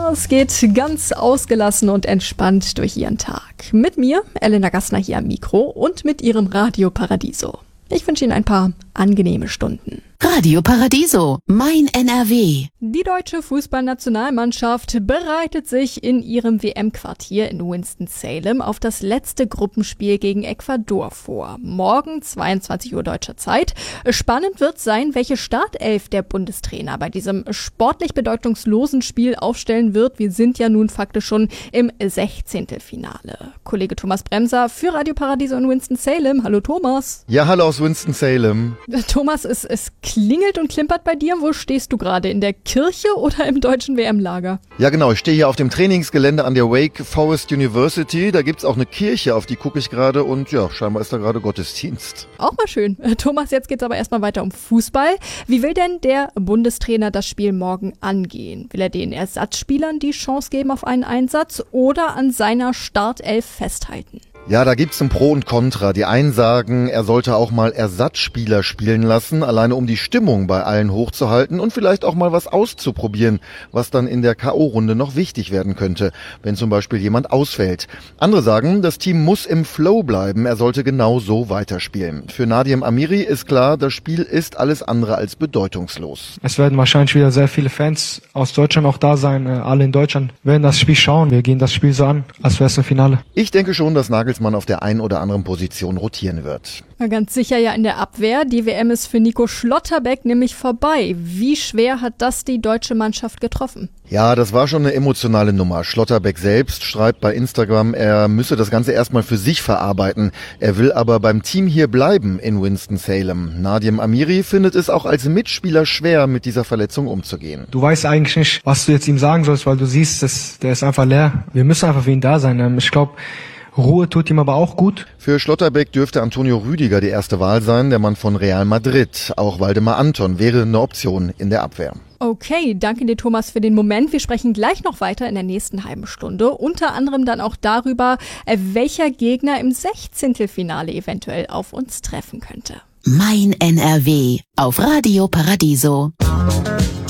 Thomas geht ganz ausgelassen und entspannt durch ihren Tag. Mit mir, Elena Gassner hier am Mikro und mit ihrem Radio Paradiso. Ich wünsche Ihnen ein paar angenehme Stunden. Radio Paradiso, mein NRW. Die deutsche Fußballnationalmannschaft bereitet sich in ihrem WM-Quartier in Winston-Salem auf das letzte Gruppenspiel gegen Ecuador vor. Morgen 22 Uhr deutscher Zeit. Spannend wird sein, welche Startelf der Bundestrainer bei diesem sportlich bedeutungslosen Spiel aufstellen wird. Wir sind ja nun faktisch schon im 16. Finale. Kollege Thomas Bremser für Radio Paradiso in Winston-Salem. Hallo Thomas. Ja, hallo aus Winston-Salem. Thomas, es klingelt und klimpert bei dir. Wo stehst du gerade? In der Kirche oder im deutschen WM-Lager? Ja genau, ich stehe hier auf dem Trainingsgelände an der Wake Forest University. Da gibt's auch eine Kirche, auf die gucke ich gerade und ja, scheinbar ist da gerade Gottesdienst. Auch mal schön. Thomas, jetzt geht's aber erstmal weiter um Fußball. Wie will denn der Bundestrainer das Spiel morgen angehen? Will er den Ersatzspielern die Chance geben auf einen Einsatz oder an seiner Startelf festhalten? Ja, da gibt's ein Pro und Contra. Die einen sagen, er sollte auch mal Ersatzspieler spielen lassen, alleine um die Stimmung bei allen hochzuhalten und vielleicht auch mal was auszuprobieren, was dann in der K.O.-Runde noch wichtig werden könnte, wenn zum Beispiel jemand ausfällt. Andere sagen, das Team muss im Flow bleiben, er sollte genau so weiterspielen. Für Nadim Amiri ist klar, das Spiel ist alles andere als bedeutungslos. Es werden wahrscheinlich wieder sehr viele Fans aus Deutschland auch da sein. Alle in Deutschland werden das Spiel schauen. Wir gehen das Spiel so an, als wäre es ein Finale. Ich denke schon, dass Nagelsmann auf der einen oder anderen Position rotieren wird. Ganz sicher ja in der Abwehr. Die WM ist für Nico Schlotterbeck nämlich vorbei. Wie schwer hat das die deutsche Mannschaft getroffen? Ja, das war schon eine emotionale Nummer. Schlotterbeck selbst schreibt bei Instagram, er müsse das Ganze erstmal für sich verarbeiten. Er will aber beim Team hier bleiben in Winston-Salem. Nadim Amiri findet es auch als Mitspieler schwer, mit dieser Verletzung umzugehen. Du weißt eigentlich nicht, was du jetzt ihm sagen sollst, weil du siehst, der ist einfach leer. Wir müssen einfach für ihn da sein. Ich glaube, Ruhe tut ihm aber auch gut. Für Schlotterbeck dürfte Antonio Rüdiger die erste Wahl sein, der Mann von Real Madrid. Auch Waldemar Anton wäre eine Option in der Abwehr. Okay, danke dir Thomas für den Moment. Wir sprechen gleich noch weiter in der nächsten halben Stunde. Unter anderem dann auch darüber, welcher Gegner im 16. Finale eventuell auf uns treffen könnte. Mein NRW auf Radio Paradiso.